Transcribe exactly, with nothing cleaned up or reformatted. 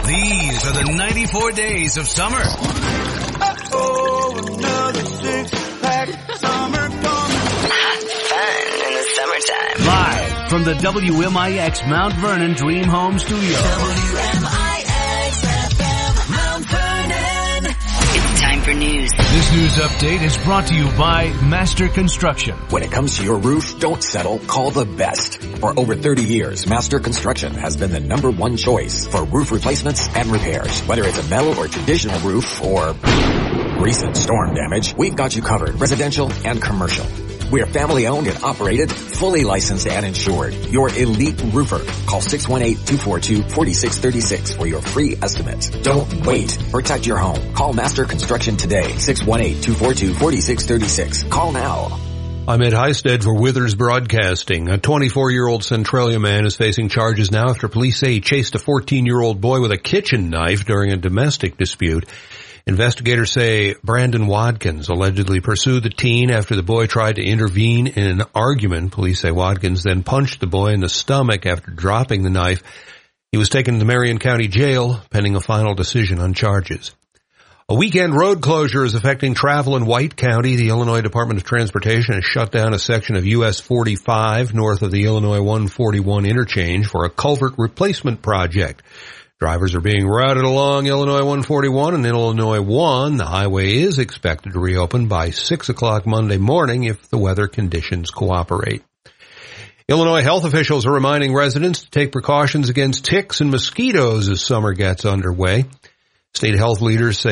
These are the ninety-four days of summer. Oh, another six-pack summer coming. Fun in the summertime. Live from the W M I X Mount Vernon Dream Home Studio. W M I X F M Mount Vernon. It's time for news. This news update is brought to you by Master Construction. When it comes to your roof, don't settle. Call the best. For over thirty years, Master Construction has been the number one choice for roof replacements and repairs. Whether it's a metal or traditional roof or recent storm damage, we've got you covered, residential and commercial. We're family owned and operated, fully licensed and insured. Your elite roofer. Call six one eight, two four two, four six three six for your free estimate. Don't wait. Protect your home. Call Master Construction today. six one eight, two four two, four six three six. Call now. I'm Ed Heisted for Withers Broadcasting. A twenty-four-year-old Centralia man is facing charges now after police say he chased a fourteen-year-old boy with a kitchen knife during a domestic dispute. Investigators say Brandon Watkins allegedly pursued the teen after the boy tried to intervene in an argument. Police say Watkins then punched the boy in the stomach after dropping the knife. He was taken to Marion County Jail pending a final decision on charges. A weekend road closure is affecting travel in White County. The Illinois Department of Transportation has shut down a section of U S forty-five north of the Illinois one forty-one interchange for a culvert replacement project. Drivers are being routed along Illinois one forty-one and Illinois one. The highway is expected to reopen by six o'clock Monday morning if the weather conditions cooperate. Illinois health officials are reminding residents to take precautions against ticks and mosquitoes as summer gets underway. State health leaders say